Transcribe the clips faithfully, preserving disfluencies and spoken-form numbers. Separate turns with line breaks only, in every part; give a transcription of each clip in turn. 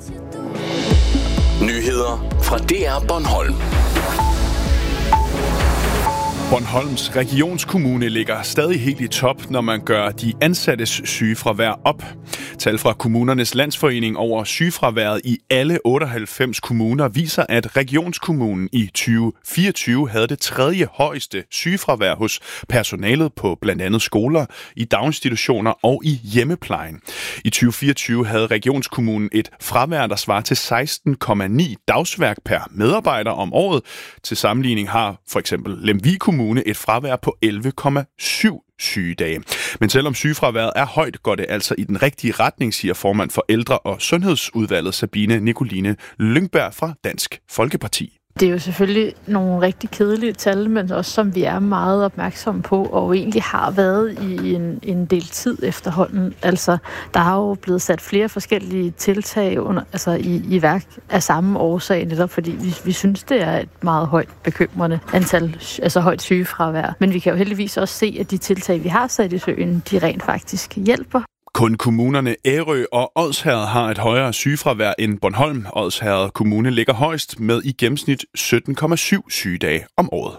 Nyheder fra D R Bornholm.
Bornholms regionskommune ligger stadig helt i top, når man gør de ansattes sygefravær op. Tal fra Kommunernes Landsforening over sygefraværet i alle otteoghalvfems kommuner viser, at regionskommunen i tyve fireogtyve havde det tredje højeste sygefravær hos personalet på blandt andet skoler, i daginstitutioner og i hjemmeplejen. I tyve fireogtyve havde regionskommunen et fravær, der svarer til seksten komma ni dagsværk per medarbejder om året. Til sammenligning har for eksempel Lemvig Kommune et fravær på elleve komma syv sygedage. Men selvom sygefraværet er højt, går det altså i den rigtige retning, siger formand for Ældre- og Sundhedsudvalget Sabine Nicoline Lyngberg fra Dansk Folkeparti.
Det er jo selvfølgelig nogle rigtig kedelige tal, men også som vi er meget opmærksomme på, og egentlig har været i en, en del tid efterhånden. Altså, der har jo blevet sat flere forskellige tiltag under, altså i, i værk af samme årsag, netop fordi vi, vi synes, det er et meget højt bekymrende antal, altså højt sygefravær. Men vi kan jo heldigvis også se, at de tiltag, vi har sat i søen, de rent faktisk hjælper.
Kun kommunerne Ærø og Odsherred har et højere sygefravær end Bornholm. Odsherred Kommune ligger højst med i gennemsnit sytten komma syv sygedage om året.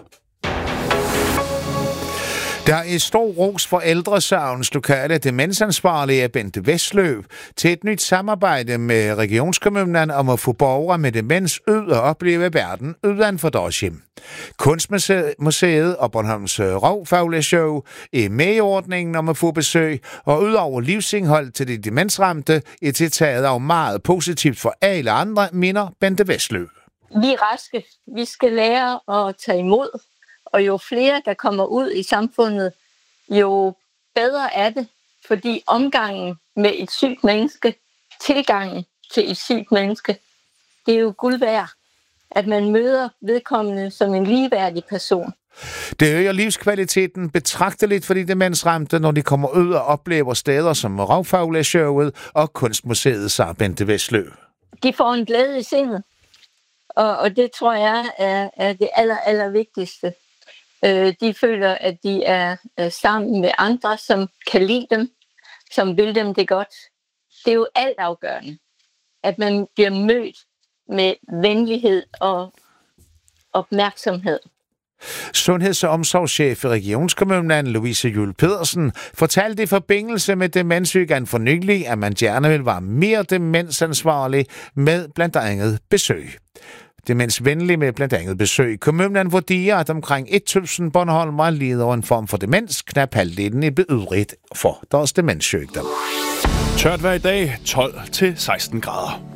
Der er stor ros for Ældresagens lokale demensansvarlige Bente Vestløv til et nyt samarbejde med regionskommunen om at få borgere med demens ud og opleve verden uden for deres hjem. Kunstmuseet og Bornholms Rovfugleshow er med i ordningen om at få besøg, og udover livsindhold til de demensramte er tiltaget af meget positivt for alle andre, minder Bente Vestløv.
Vi er raske. Vi skal lære at tage imod. Og jo flere, der kommer ud i samfundet, jo bedre er det, fordi omgangen med et sygt menneske, tilgangen til et sygt menneske, det er jo guld værd, at man møder vedkommende som en ligeværdig person.
Det øger livskvaliteten betragteligt for de demensramte, når de kommer ud og oplever steder som Rovfugleshowet og Kunstmuseet, sagde Bente Vestløv.
De får en glæde i sindet, og, og det tror jeg er, er det aller, aller vigtigste. De føler, at de er sammen med andre, som kan lide dem, som vil dem det godt. Det er jo altafgørende, at man bliver mødt med venlighed og opmærksomhed.
Sundheds- og omsorgschef i regionskommunen Louise Juel Pedersen fortalte i forbindelse med Demenssygen for nylig, at man gerne vil være mere demensansvarlig med blandt andet besøg. Demensvenlig med blandt andet besøg. Kommunen vurderer, at omkring tusind bornholmere lider af en form for demens. Knap halvdelen er udredt for deres demenssygdom.
Tørt vejr i dag, tolv til seksten grader.